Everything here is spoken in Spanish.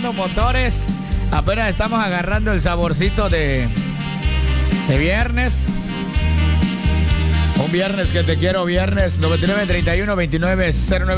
calentando motores. Apenas estamos agarrando el saborcito de viernes. Un viernes que te quiero, viernes 9931-2909.